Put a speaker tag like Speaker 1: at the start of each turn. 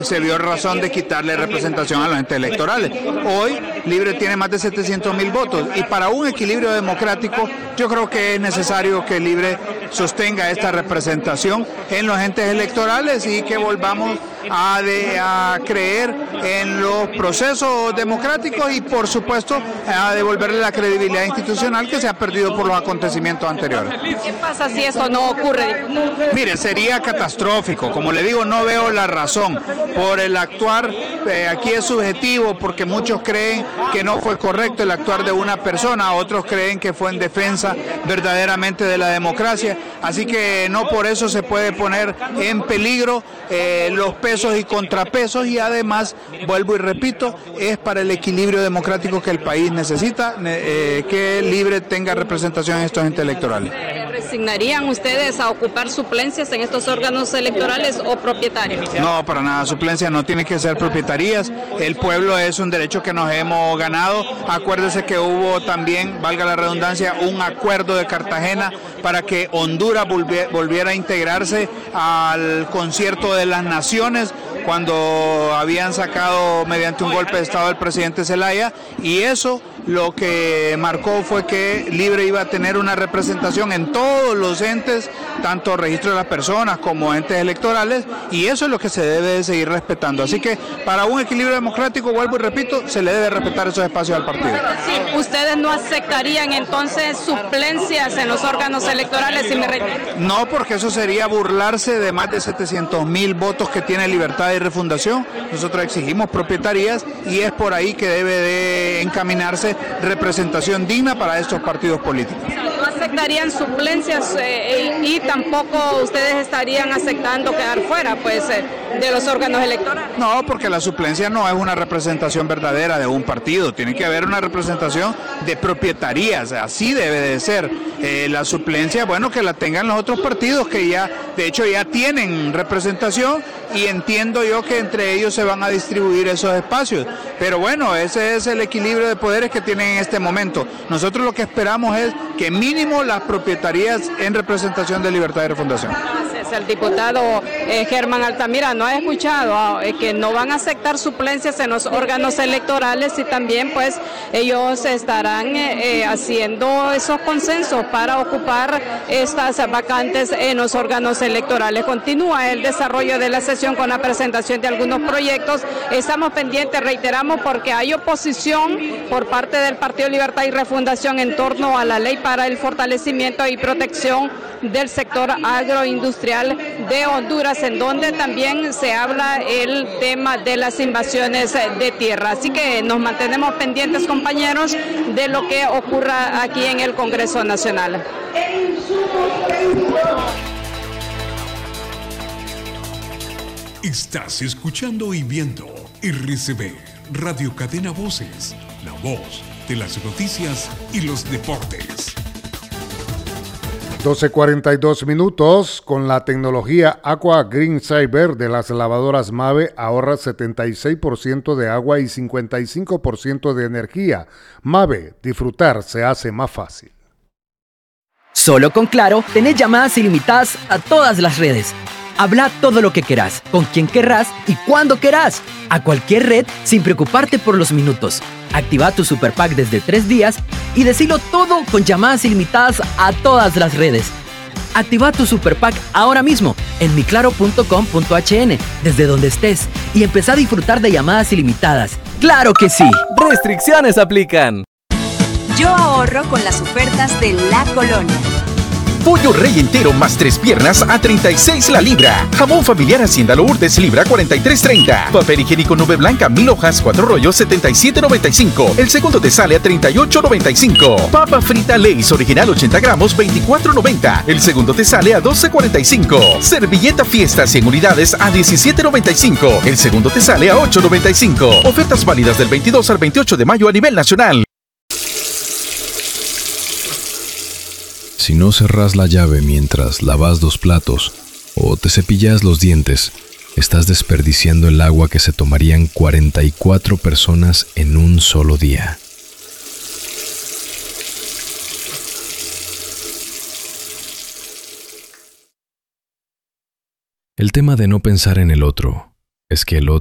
Speaker 1: se vio razón de quitarle representación a los entes electorales. Hoy Libre tiene más de 700,000 votos y para un equilibrio democrático yo creo que es necesario que Libre sostenga esta representación en los entes electorales y que volvamos a creer en los procesos democráticos y por supuesto a devolverle la credibilidad institucional que se ha perdido por los acontecimientos anteriores.
Speaker 2: ¿Qué pasa si eso no ocurre?
Speaker 1: Mire, sería catastrófico, como le digo, no veo la razón por el actuar, aquí es subjetivo porque muchos creen que no fue correcto el actuar de una persona, otros creen que fue en defensa verdaderamente de la democracia, así que no por eso se puede poner en peligro los pesos y contrapesos y además, vuelvo y repito, es para el equilibrio democrático que el país necesita, que Libre tenga representación en estos entes electorales.
Speaker 2: ¿Resignarían ustedes a ocupar suplencias en estos órganos electorales o propietarios?
Speaker 1: No, para nada, suplencias no tienen que ser propietarias, el pueblo es un derecho que nos hemos ganado, acuérdese que hubo también, valga la redundancia, un acuerdo de Cartagena para que Honduras volviera a integrarse al concierto de las naciones cuando habían sacado mediante un golpe de estado al presidente Zelaya y eso lo que marcó fue que Libre iba a tener una representación en todos los entes, tanto registro de las personas como entes electorales y eso es lo que se debe de seguir respetando. Así que para un equilibrio democrático, vuelvo y repito, se le debe respetar esos espacios al partido.
Speaker 2: Sí, ¿ustedes no aceptarían entonces suplencias en los órganos electorales? Si me
Speaker 1: no, porque eso sería burlarse de más de 700,000 votos que tiene Libertad y Refundación. Nosotros exigimos propietarias y es por ahí que debe de encaminarse representación digna para estos partidos políticos.
Speaker 2: ¿No aceptarían suplencias y tampoco ustedes estarían aceptando quedar fuera pues de los órganos electorales?
Speaker 1: No, porque la suplencia no es una representación verdadera de un partido, tiene que haber una representación de propietarías, así debe de ser. La suplencia, bueno, que la tengan los otros partidos que ya, de hecho ya tienen representación y entiendo yo que entre ellos se van a distribuir esos espacios, pero bueno, ese es el equilibrio de poderes que tienen en este momento. Nosotros lo que esperamos es que mínimo las propietarías en representación de Libertad y Refundación.
Speaker 2: El diputado Germán Altamira no ha escuchado que no van a aceptar suplencias en los órganos electorales y también pues ellos estarán haciendo esos consensos para ocupar estas vacantes en los órganos electorales. Continúa el desarrollo de la sesión con la presentación de algunos proyectos. Estamos pendientes, reiteramos, porque hay oposición por parte del Partido Libertad y Refundación en torno a la ley para el fortalecimiento y protección del sector agroindustrial de Honduras, en donde también se habla el tema de las invasiones de tierra. Así que nos mantenemos pendientes, compañeros, de lo que ocurra aquí en el Congreso Nacional.
Speaker 3: Estás escuchando y viendo RCB, Radio Cadena Voces, la voz de las noticias y los deportes.
Speaker 4: 12:42 minutos. Con la tecnología Aqua Green Cyber de las lavadoras Mave ahorra 76% de agua y 55% de energía. Mave, disfrutar se hace más fácil.
Speaker 5: Solo con Claro tenés llamadas ilimitadas a todas las redes. Habla todo lo que querás, con quien querrás y cuando querás. A cualquier red sin preocuparte por los minutos. Activa tu Super Pack desde 3 días y decilo todo con llamadas ilimitadas a todas las redes. Activa tu Super Pack ahora mismo en miclaro.com.hn desde donde estés y empezá a disfrutar de llamadas ilimitadas. ¡Claro que sí!
Speaker 6: Restricciones aplican.
Speaker 7: Yo ahorro con las ofertas de La Colonia.
Speaker 8: Pollo rey entero más 3 piernas a 36 la libra. Jamón familiar Hacienda Lourdes libra 43.30. Papel higiénico Nube Blanca 1000 hojas 4 rollos 77.95. El segundo te sale a 38.95. Papa frita Lay's original 80 gramos 24.90. El segundo te sale a 12.45. Servilleta Fiesta 100 unidades a 17.95. El segundo te sale a 8.95. Ofertas válidas del 22 al 28 de mayo a nivel nacional.
Speaker 9: Si no cerrás la llave mientras lavas los platos o te cepillas los dientes, estás desperdiciando el agua que se tomarían 44 personas en un solo día. El tema de no pensar en el otro es que el otro